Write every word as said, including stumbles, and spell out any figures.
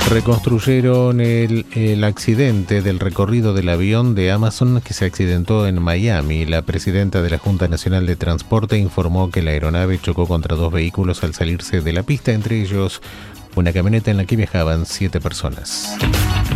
Reconstruyeron el, el accidente del recorrido del avión de Amazon que se accidentó en Miami. La presidenta de la Junta Nacional de Transporte informó que la aeronave chocó contra dos vehículos al salirse de la pista, entre ellos una camioneta en la que viajaban siete personas.